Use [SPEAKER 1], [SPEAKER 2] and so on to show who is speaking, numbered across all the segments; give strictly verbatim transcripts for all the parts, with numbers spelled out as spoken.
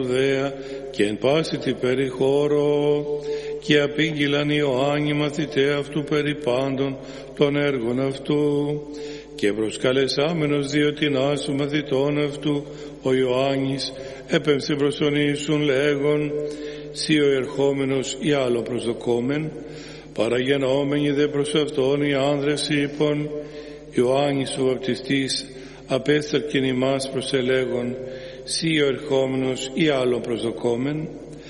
[SPEAKER 1] Ιουδαία και εν πάση τη περιχώρο, και απήγγειλαν Ιωάννη μαθητέ αυτού περί πάντων των έργων αυτού, και προσκαλεσάμενος δύο τινάσου μαθητών αυτού ο Ιωάννης έπεμψε προς τον Ιησούν λέγον, σύ ο ερχόμενος ή άλλο προσδοκόμεν, παραγενόμενοι δε προς αυτόν οι άνδρες είπων, Ιωάννης ο βαπτιστής απέσταρκεν ημάς προσελέγον, σύ ο ερχόμενος ή άλλο προσδοκόμεν.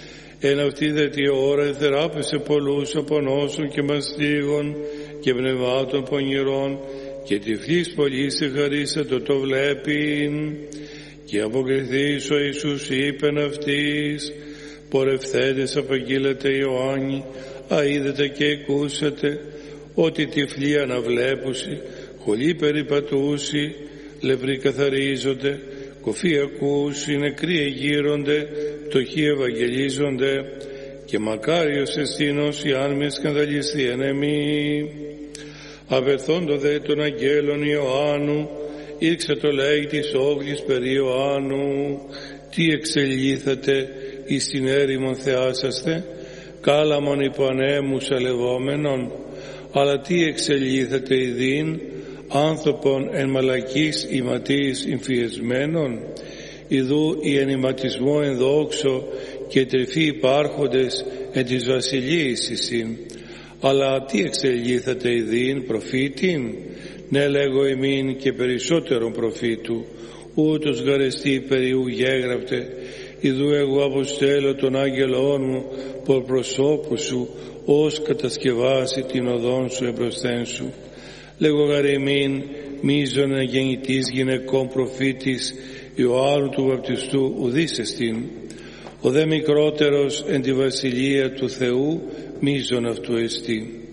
[SPEAKER 1] Εν αυτή δε τη ώρα εθεράπησε πολλούς από νόσων και μαστίγων και πνευμάτων πονηρών, και τυφλής πολλής εχαρίσατο το βλέπειν. Και αποκριθείς ο Ιησούς είπεν αυτής, πορευθέντες απαγγείλατε Ιωάννη, αείδετε και εκούσατε, ότι τυφλοί αναβλέπουσι, χολοί περιπατούσι, λεπροί καθαρίζονται, κοφοί ακούσι, νεκροί εγείρονται, πτωχοί ευαγγελίζονται, και μακάριος εστίνος η αν με σκανδαλιστεί εν εμή. Απερθόντο δε των αγγέλων Ιωάννου, ήρξε το λέει της όχλης περί Ιωάννου, τι εξελίθατε εις την έρημον θεάσαστε, κάλαμον υπό ανέμους αλευόμενον, αλλά τι εξελίθατε ειδήν, άνθρωπον εν μαλακής ηματής εμφιεσμένων, ιδού η ενηματισμό εν δόξο και τρυφή υπάρχοντες εν της βασιλείας εισήν. Αλλά τι εξελίθατε ειδήν προφήτην, ναι λέγω ημίν και περισσότερον προφήτου, ούτως γαρεστή περιού γέγραπτε, ιδού εγώ αποστέλω τον άγγελόν μου προ προσώπου σου, ως κατασκευάσει την οδόν σου εμπροσθέν σου. Λέγω γαρεμήν μίζων γεννητής γυναικών προφήτης Ιωάννου του βαπτιστού ουδής εστίν. Ο δε μικρότερος εν τη βασιλεία του Θεού μίζων αυτού εστίν.